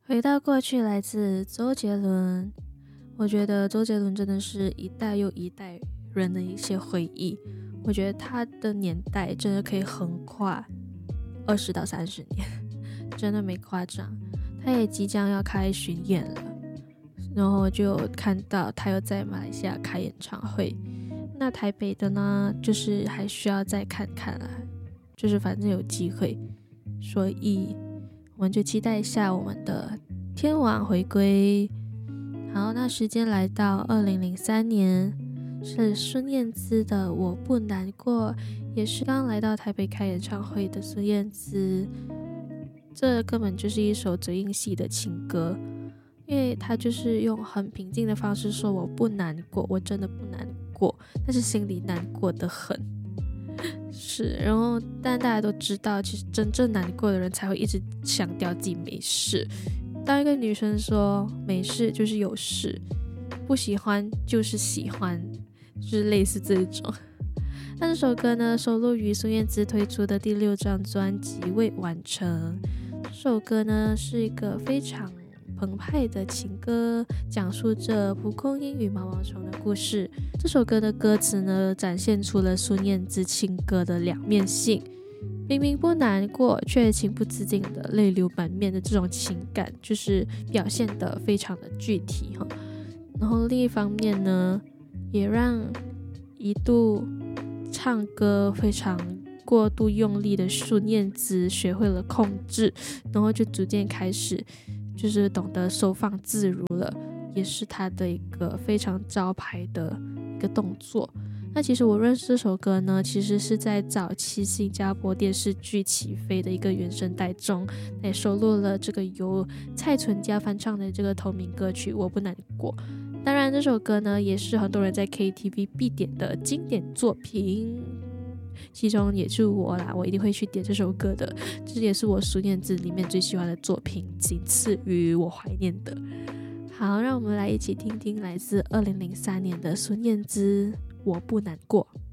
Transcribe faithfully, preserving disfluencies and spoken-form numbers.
回到过去来自周杰伦，我觉得周杰伦真的是一代又一代人的一些回忆。我觉得他的年代真的可以横跨二十到三十年，真的没夸张。他也即将要开巡演了，然后就看到他又在马来西亚开演唱会。那台北的呢，就是还需要再看看啦，就是反正有机会，所以我们就期待一下我们的天王回归。好，那时间来到二零零三年，是孙燕姿的《我不难过》，也是刚来到台北开演唱会的孙燕姿。这根本就是一首嘴硬系的情歌，因为她就是用很平静的方式说我不难过，我真的不难过，但是心里难过的很。是，然后但大家都知道，其实真正难过的人才会一直强调自己没事。当一个女生说没事就是有事，不喜欢就是喜欢，就是类似这种。那这首歌呢，收录于孙燕姿推出的第六张专辑《未完成》。这首歌呢，是一个非常澎湃的情歌，讲述着蒲公英与毛毛虫的故事。这首歌的歌词呢，展现出了孙燕姿情歌的两面性，明明不难过，却情不自禁的泪流满面的这种情感，就是表现得非常的具体哈。然后另一方面呢，也让一度唱歌非常过度用力的孙燕姿学会了控制，然后就逐渐开始就是懂得收放自如了，也是他的一个非常招牌的一个动作。那其实我认识这首歌呢，其实是在早期新加坡电视剧起飞的一个原声带中，也收录了这个由蔡淳佳翻唱的这个同名歌曲《我不难过》。当然这首歌呢，也是很多人在 K T V 必点的经典作品，其中也是我啦，我一定会去点这首歌的，这也是我孙燕姿里面最喜欢的作品，仅次于我怀念的。好，让我们来一起听听来自二零零三年的孙燕姿《我不难过》。